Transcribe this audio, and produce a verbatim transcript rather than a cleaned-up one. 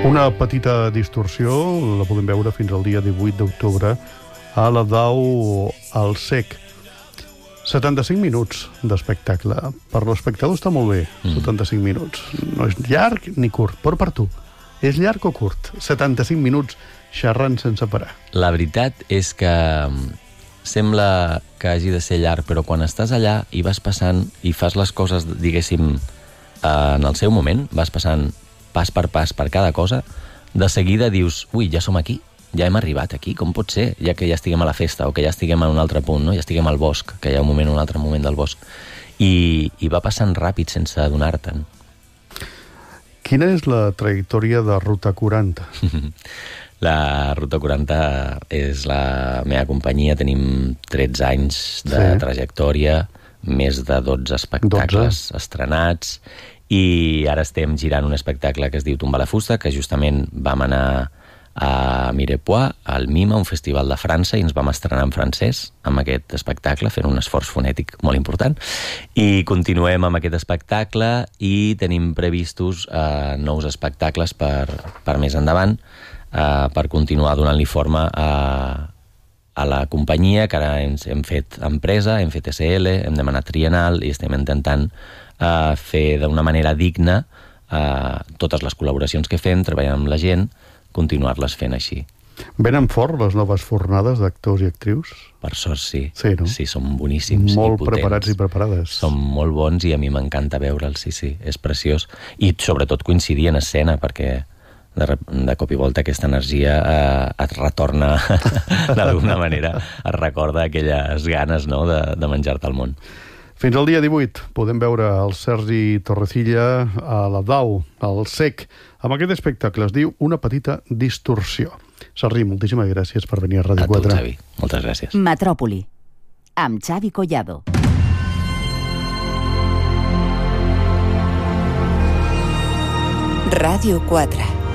Una petita distorsió, la podem veure fins al dia divuit d'octubre a la D A U al S E C. setanta-cinc minuts d'espectacle. Per l'espectador està molt bé, mm. setanta-cinc minuts. No és llarg ni curt, però per tu. És llarg o curt? setanta-cinc minuts xerrant sense parar. La veritat és que sembla que hagi de ser llarg, però quan estàs allà i vas passant i fas les coses, diguéssim, en el seu moment, vas passant pas per pas per cada cosa, de seguida dius, ui, ja som aquí, ja hem arribat aquí, com pot ser? Ja que ja estiguem a la festa o que ja estiguem en un altre punt, no? Ja estiguem al bosc, que hi ha un moment, un altre moment del bosc. I, i va passant ràpid sense adonar-te'n. Quina és la trajectòria de Ruta quaranta? La Ruta quaranta és la meva companyia, tenim tretze anys de sí. trajectòria, més de dotze espectacles dotze. Estrenats, i ara estem girant un espectacle que es diu Tombar la fusta, que justament vam anar a Mirepoix, al Mima, un festival de França, i ens vam estrenar en francès amb aquest espectacle, fent un esforç fonètic molt important, i continuem amb aquest espectacle i tenim previstos eh, nous espectacles per, per més endavant, eh, per continuar donant-li forma a, a la companyia, que ara ens hem fet empresa, hem fet S L, hem demanat triennal i estem intentant eh, fer d'una manera digna eh, totes les col·laboracions que fem, treballant amb la gent, continuar-les fent així. Venen fort les noves fornades d'actors i actrius? Per sort, sí. Sí, no? Sí, són boníssims. Molt preparats i preparades. Són molt bons i a mi m'encanta veure'ls, sí, sí, és preciós. I sobretot coincidir en escena, perquè de, de cop i volta aquesta energia eh, et retorna d'alguna manera, et recorda aquelles ganes, no?, de, de menjar-te el món. Fins al dia divuit podem veure el Sergi Torrecilla a la D A U, al S E C, amb aquest espectacle. Es diu Una petita distorsió. Sergi, moltíssimes gràcies per venir a Ràdio quatre. A tu, Xavi. Moltes gràcies. Metròpoli, amb Xavi Collado. Ràdio quatre.